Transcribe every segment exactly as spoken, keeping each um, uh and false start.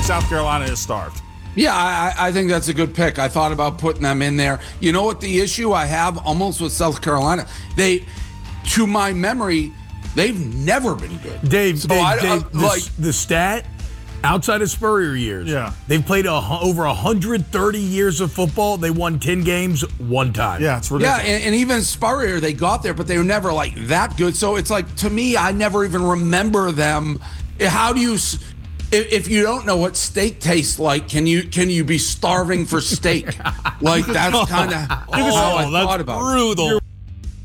think South Carolina is starved. Yeah, I, I think that's a good pick. I thought about putting them in there. You know what the issue I have almost with South Carolina? They, to my memory, they've never been good. Dave, so Dave, I, Dave I, the, like the stat, outside of Spurrier years, yeah. they've played a, over one hundred thirty years of football. They won ten games one time. Yeah, it's ridiculous. Yeah, and, and even Spurrier, they got there, but they were never like that good. So it's like, to me, I never even remember them. How do you... If you don't know what steak tastes like, can you can you be starving for steak? Like, that's kind of how oh, I thought about brutal. it.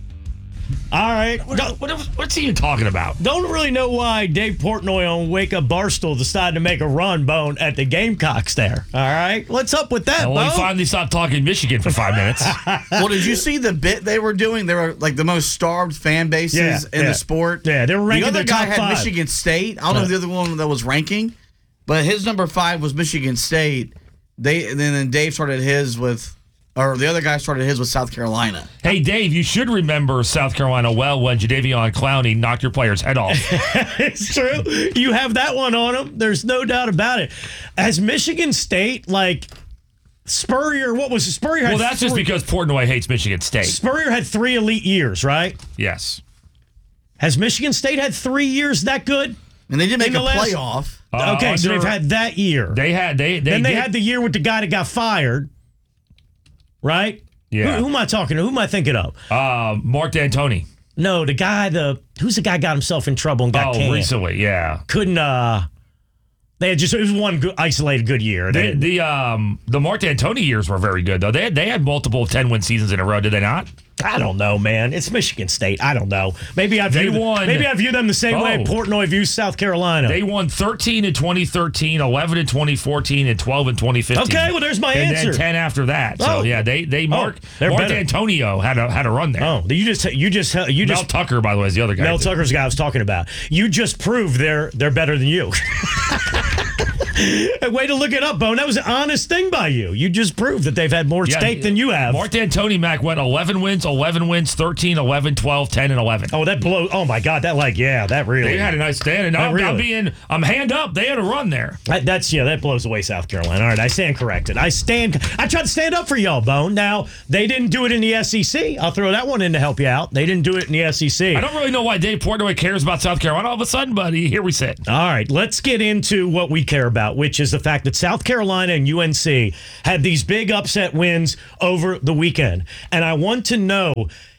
All right. What, what, what's he talking about? Don't really know why Dave Portnoy on Wake Up Barstool decided to make a run, Bone, at the Gamecocks there. All right. What's up with that, And when Bone? he finally stopped talking Michigan for five minutes. Well, did you see the bit they were doing? They were like the most starved fan bases Yeah, in yeah. the sport. Yeah, they were ranking The other their guy top had five. Michigan State. I don't know if the other one that was ranking, but his number five was Michigan State. They and then Dave started his with, or the other guy started his with South Carolina. Hey, Dave, you should remember South Carolina well when Jadeveon Clowney knocked your player's head off. It's true. You have that one on him. There's no doubt about it. As Michigan State, like Spurrier, what was it? Spurrier? Had Well, that's just three, because Portnoy hates Michigan State. Spurrier had three elite years, right? Yes. Has Michigan State had three years that good? And they did make In a the last- playoff. Uh, okay, so under- they've had that year. They had they they then they did- had the year with the guy that got fired, right? Yeah. Who, who am I talking to? Who am I thinking of? uh, Mark D'Antoni. No, the guy, the who's the guy got himself in trouble and got Oh, canned? recently, yeah. Couldn't. uh They had just it was one good, isolated good year. They, The the um the Mark D'Antoni years were very good though. They had, they had multiple ten win seasons in a row, did they not? I don't know, man. It's Michigan State. I don't know. Maybe I They view won. Maybe I view them the same Oh. way Portnoy views South Carolina. They won thirteen in twenty thirteen, eleven in twenty fourteen, and twelve in twenty fifteen. Okay, well, there's my and answer. then ten after that. So Oh. yeah, they they Mark they're Mark better. D'Antonio had a had a run there. oh, you just you just you Mel just Tucker, by the way, is the other guy. Mel Tucker's the guy I was talking about. You just proved they're they're better than you. Way to look it up, Bone. That was an honest thing by you. You just proved that they've had more Yeah, stake than you have. Mark D'Antoni, Mac, went eleven wins, eleven wins, thirteen, eleven, twelve, ten, and eleven. Oh, that blow! Oh my God, that like yeah, that really. They had a nice stand, and I'm, Really? I'm being I'm hand up. They had a run there. That, that's yeah, that blows away South Carolina. All right, I stand corrected. I stand. I tried to stand up for y'all, Bone. Now they didn't do it in the S E C. I'll throw that one in to help you out. They didn't do it in the S E C. I don't really know why Dave Portnoy cares about South Carolina all of a sudden, but here we sit. All right, let's get into what we care about, which is the fact that South Carolina and U N C had these big upset wins over the weekend. And I want to know,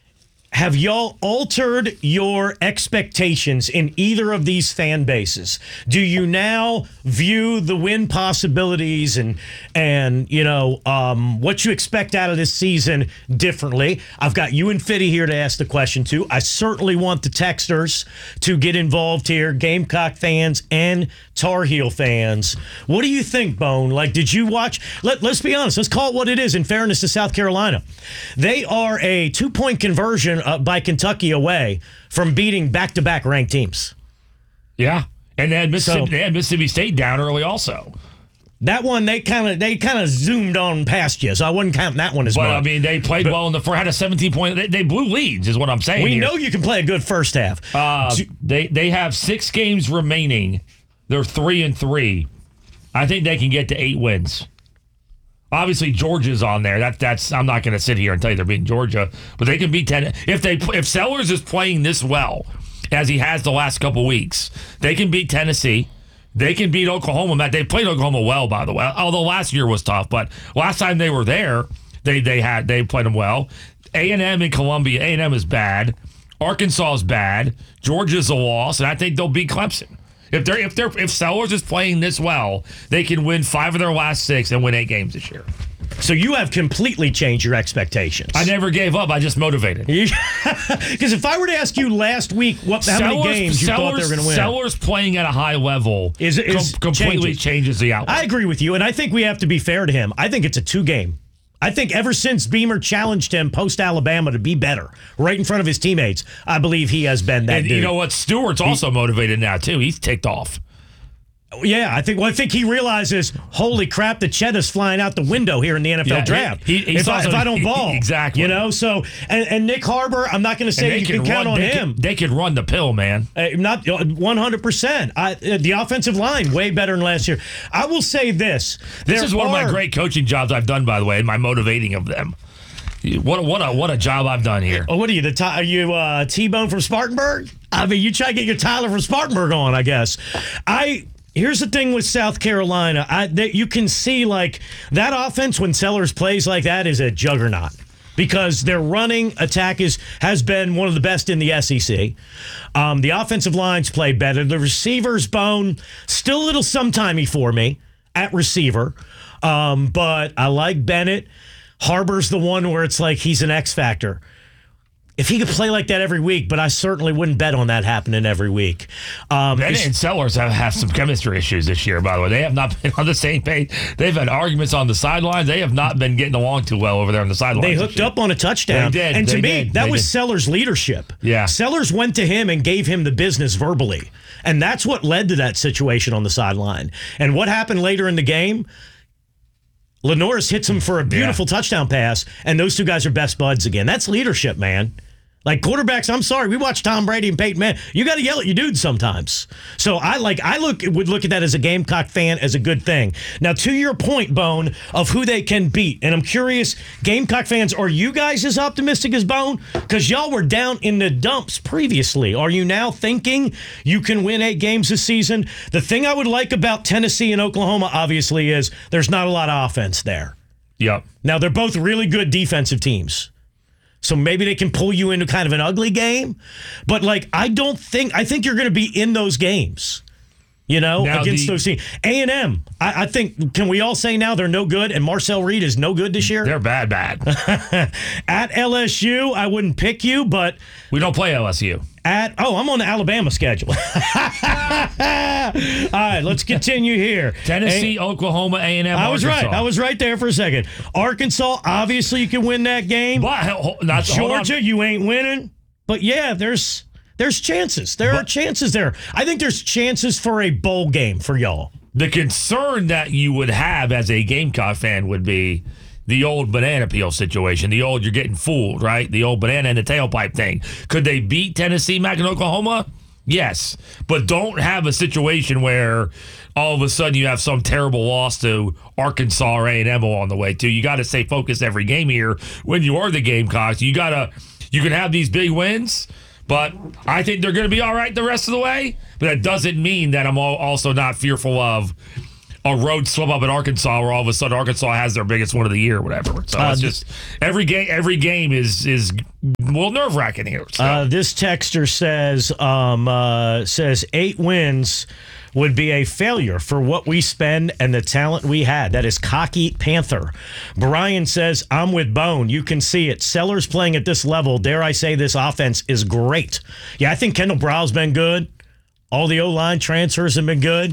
have y'all altered your expectations in either of these fan bases? Do you now view the win possibilities and and you know um, what you expect out of this season differently? I've got you and Fitty here to ask the question to. I certainly want the texters to get involved here, Gamecock fans and Tar Heel fans. What do you think, Bone? Like, did you watch? Let, let's be honest. Let's call it what it is. In fairness to South Carolina, they are a two-point conversion uh, by Kentucky away from beating back-to-back ranked teams. Yeah, and they had Mississippi, So- they had Mississippi State down early also. That one, they kind of they kind of zoomed on past you, so I wouldn't count that one as But much. I mean, they played But- well in the first. Had a seventeen point. They, they blew leads, is what I'm saying. we here. know you can play a good first half. Uh, they they have six games remaining. They're three and three. I think they can get to eight wins. Obviously, Georgia's on there. That that's. I'm not going to sit here and tell you they're beating Georgia, but they can beat ten. If they if Sellers is playing this well as he has the last couple weeks, they can beat Tennessee. They can beat Oklahoma. Matt, they played Oklahoma well, by the way. Although last year was tough, but last time they were there, they they had they played them well. A and M and Columbia. A and M is bad. Arkansas is bad. Georgia's a loss, and I think they'll beat Clemson. If they're if they're if Sellers is playing this well, they can win five of their last six and win eight games this year. So you have completely changed your expectations. I never gave up. I just motivated. Because if I were to ask you last week what how many Sellers- games you thought they were Sellers- going to win, Sellers playing at a high level Is- is com- completely changes. changes the outlook. I agree with you, and I think we have to be fair to him. I think it's a two-game. I think ever since Beamer challenged him post-Alabama to be better, right in front of his teammates, I believe he has been that and dude. you know what? Stewart's also motivated now, too. He's ticked off. Yeah, I think. Well, I think he realizes, holy crap, the cheddar's flying out the window here in the N F L Yeah, draft. he- he if, saw I, if some- I don't ball, exactly. you know. So, and, and Nick Harbor, I'm not going to say And you can, count run, on they him. Could, they could run the pill, man. Uh, not one hundred percent. I, uh, the offensive line way better than last year. I will say this: This there is one are, of my great coaching jobs I've done, by the way, and my motivating of them. What a, what a what a job I've done here. Oh, what are you? The are you uh, T-Bone from Spartanburg? I mean, you try to get your Tyler from Spartanburg on, I guess. I here's the thing with South Carolina. I that you can see like that offense when Sellers plays like that is a juggernaut because their running attack is has been one of the best in the S E C. Um, the offensive lines play better. The receivers, Bone, still a little sometimey for me at receiver, um, but I like Bennett. Harbor's the one where it's like he's an X factor. If he could play like that every week, but I certainly wouldn't bet on that happening every week. Um, Bennett and Sellers have, have some chemistry issues this year, by the way. They have not been on the same page. They've had arguments on the sidelines. They have not been getting along too well over there on the sidelines. They this hooked year. up on a touchdown. They did. And to They me, did. that They was did. Sellers' leadership. Yeah. Sellers went to him and gave him the business verbally. And that's what led to that situation on the sideline. And what happened later in the game? Lenoris hits him for a beautiful Yeah. touchdown pass, and those two guys are best buds again. That's leadership, man. Like quarterbacks, I'm sorry, we watch Tom Brady and Peyton Manning. You got to yell at your dudes sometimes. So I like I look would look at that as a Gamecock fan as a good thing. Now to your point, Bone, of who they can beat, and I'm curious, Gamecock fans, are you guys as optimistic as Bone? Because y'all were down in the dumps previously. Are you now thinking you can win eight games this season? The thing I would like about Tennessee and Oklahoma, obviously, is there's not a lot of offense there. Yep. Now they're both really good defensive teams. So maybe they can pull you into kind of an ugly game. But, like, I don't think – I think you're going to be in those games, you know, Now against the- those teams. A and M, I, I think – can we all say now they're no good and Marcel Reed is no good this year? They're bad, bad. At L S U, I wouldn't pick you, but We don't play L S U. at – oh, I'm on the Alabama schedule. All right, let's continue here. Tennessee, Oklahoma, A and M, I was Arkansas. right. I was right there for a second. Arkansas, obviously you can win that game. But, ho- not, hold on. Georgia, you ain't winning. But yeah, there's there's chances. There are But- chances there. I think there's chances for a bowl game for y'all. The concern that you would have as a Gamecock fan would be the old banana peel situation. The old you're getting fooled, right? The old banana in the tailpipe thing. Could they beat Tennessee, Mac, and Oklahoma? Yes. But don't have a situation where all of a sudden you have some terrible loss to Arkansas or A and M on the way, too. You got to stay focused every game here when you are the Gamecocks. You got to, you can have these big wins, but I think they're going to be all right the rest of the way. But that doesn't mean that I'm al- also not fearful of a road slip up in Arkansas where all of a sudden Arkansas has their biggest one of the year or whatever. So Uh, it's just every game every game is is well nerve wracking here. So. Uh, this texter says um, uh, says eight wins would be a failure for what we spend and the talent we had. That is Cocky Panther. Brian says, I'm with Bone. You can see it. Sellers playing at this level, dare I say this offense is great. Yeah, I think Kendall Brow's been good. All the O-line transfers have been good.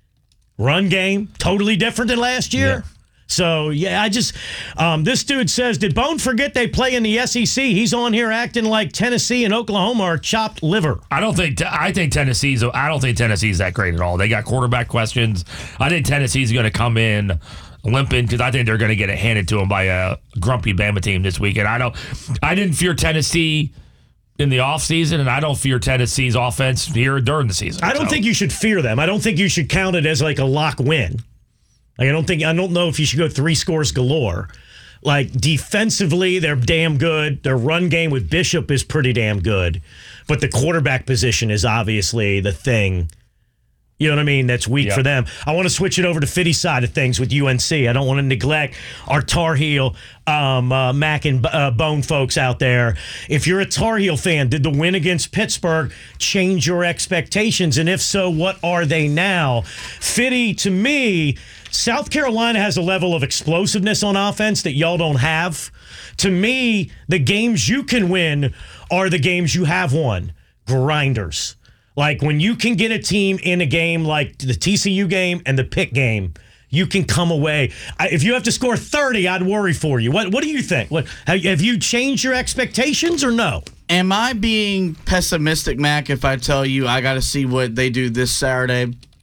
Run game, totally different than last year. Yeah. So, yeah, I just, um, this dude says, did Bone forget they play in the S E C? He's on here acting like Tennessee and Oklahoma are chopped liver. I don't think I think Tennessee's I don't think Tennessee's that great at all. They got quarterback questions. I think Tennessee's going to come in limping because I think they're going to get it handed to them by a grumpy Bama team this weekend. I don't. I didn't fear Tennessee in the offseason, and I don't fear Tennessee's offense here during the season. I don't So, think you should fear them. I don't think you should count it as like a lock win. Like, I don't think I don't know if you should go three scores galore. Like, defensively, they're damn good. Their run game with Bishop is pretty damn good. But the quarterback position is obviously the thing. You know what I mean? That's weak Yep. for them. I want to switch it over to Fitty's side of things with U N C. I don't want to neglect our Tar Heel, um, uh, Mac and uh, Bone folks out there. If you're a Tar Heel fan, did the win against Pittsburgh change your expectations? And if so, what are they now? Fitty, to me, South Carolina has a level of explosiveness on offense that y'all don't have. To me, the games you can win are the games you have won. Grinders. Like, when you can get a team in a game like the T C U game and the Pitt game, you can come away. I, if you have to score thirty, I'd worry for you. What What do you think? What have, have you changed your expectations or no? Am I being pessimistic, Mac, if I tell you I got to see what they do this Saturday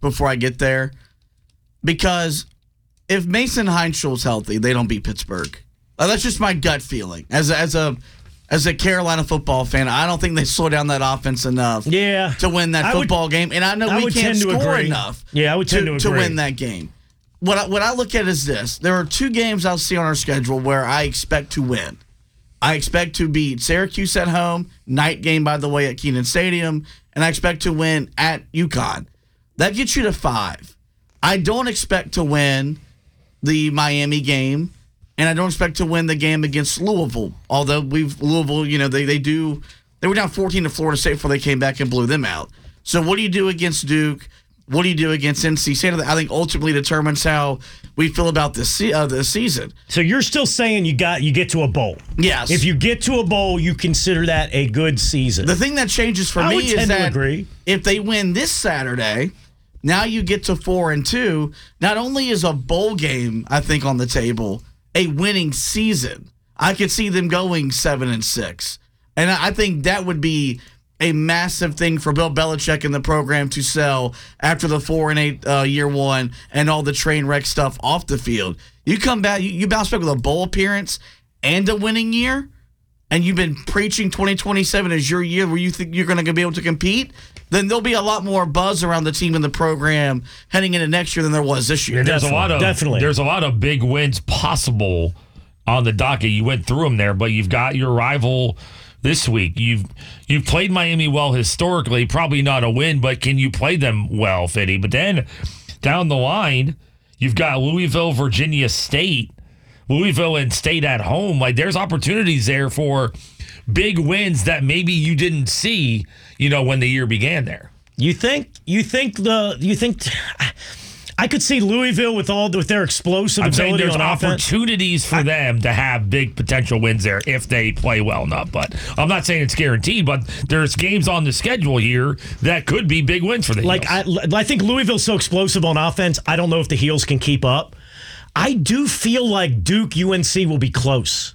before I get there, because if Mason Heinschel's healthy, they don't beat Pittsburgh. Uh, that's just my gut feeling. As a, as a as a Carolina football fan, I don't think they slow down that offense enough Yeah. to win that I would- football game. And I know I we would can't tend to score agree. enough Yeah, I would tend to to agree. win that game. What I, what I look at is this. There are two games I'll see on our schedule where I expect to win. I expect to beat Syracuse at home, night game, by the way, at Kenan Stadium, and I expect to win at UConn. That gets you to five. I don't expect to win the Miami game, and I don't expect to win the game against Louisville. Although we've Louisville, you know, they they do they were down fourteen to Florida State before they came back and blew them out. So what do you do against Duke? What do you do against N C State? I think ultimately determines how we feel about this se- uh, this season. So you're still saying you got you get to a bowl. Yes. If you get to a bowl, you consider that a good season. The thing that changes for I me would is tend to that agree. if they win this Saturday, now you get to four and two. Not only is a bowl game, I think, on the table, a winning season. I could see them going seven and six, and I I think that would be a massive thing for Bill Belichick and the program to sell after the four and eight uh, year one and all the train wreck stuff off the field. You come back, you, you bounce back with a bowl appearance and a winning year, and you've been preaching twenty twenty-seven as your year where you think you're going to be able to compete, then there'll be a lot more buzz around the team and the program heading into next year than there was this year. There's a lot of Definitely. There's a lot of big wins possible on the docket. You went through them there, but you've got your rival this week. You've you've played Miami well historically, probably not a win, but can you play them well, Fitty? But then down the line, you've got Louisville, Virginia State, Louisville and State at home. Like there's opportunities there for big wins that maybe you didn't see, you know, when the year began there. You think you think the you think I could see Louisville with all with their explosive I'm saying ability there's on offense. opportunities for them to have big potential wins there if they play well enough. But I'm not saying it's guaranteed, but there's games on the schedule here that could be big wins for the Like Heels. I, I think Louisville's so explosive on offense. I don't know if the Heels can keep up. I do feel like Duke U N C will be close.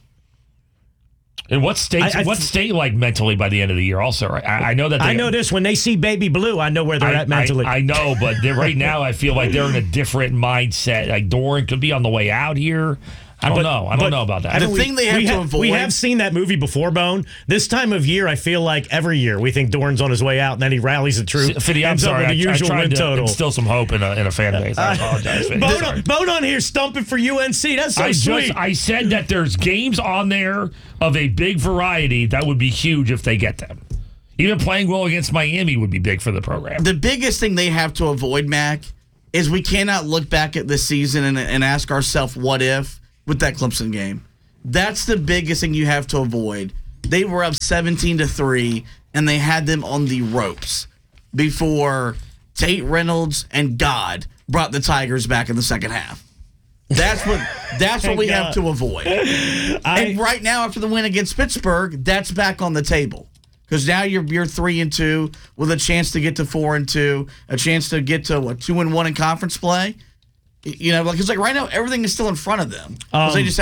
And what state? I- I what th- state like mentally by the end of the year? Also, right? I, I know that they, I know this when they see Baby Blue, I know where they're I, at mentally. I, I know, but they're, right now I feel like they're in a different mindset. Like Doran could be on the way out here. I don't But- know. I but don't know about that. The we- thing they have we to ha- avoid- We have seen that movie before, Bone. This time of year, I feel like every year we think Dorn's on his way out, and then he rallies the troops. Fitty, I'm ends up sorry. with I, the I usual tried win to total. instill some hope in a, in a fan base. I apologize, Fitty. Bone, Sorry. on, Bone on here stumping for U N C. That's so I sweet. just I said that there's games on there of a big variety that would be huge if they get them. Even playing well against Miami would be big for the program. The biggest thing they have to avoid, Mac, is we cannot look back at this season and, and ask ourselves what if with that Clemson game. That's the biggest thing you have to avoid. They were up seventeen to three, and they had them on the ropes before Tate Reynolds and God brought the Tigers back in the second half. That's what that's what we God. have to avoid. And right now, after the win against Pittsburgh, that's back on the table. Because now you're you're three and two with a chance to get to four and two, a chance to get to what two and one in conference play. You know, because like right now everything is still in front of them. 'Cause they just have